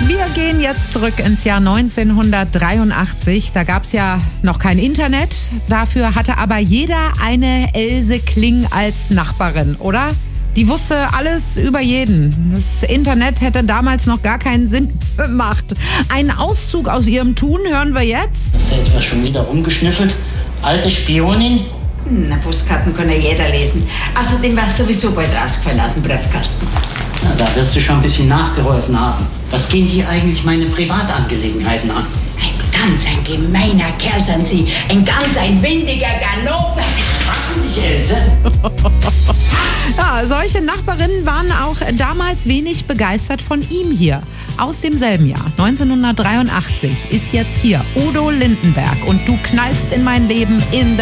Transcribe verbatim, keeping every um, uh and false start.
Wir gehen jetzt zurück ins Jahr neunzehnhundertdreiundachtzig. Da gab es ja noch kein Internet. Dafür hatte aber jeder eine Else Kling als Nachbarin, oder? Die wusste alles über jeden. Das Internet hätte damals noch gar keinen Sinn gemacht. Einen Auszug aus ihrem Tun hören wir jetzt. Hast du etwa schon wieder rumgeschnüffelt? Alte Spionin? Na, Postkarten kann ja jeder lesen. Außerdem war es sowieso bald rausgefallen aus dem Briefkasten. Na, da wirst du schon ein bisschen nachgeholfen haben. Was gehen dir eigentlich meine Privatangelegenheiten an? Ein ganz ein gemeiner Kerl sind Sie. Ein ganz ein windiger Ganoven. Machen dich, Else? Ja, solche Nachbarinnen waren auch damals wenig begeistert von ihm hier. Aus demselben Jahr, neunzehnhundertdreiundachtzig, ist jetzt hier Udo Lindenberg und du knallst in mein Leben in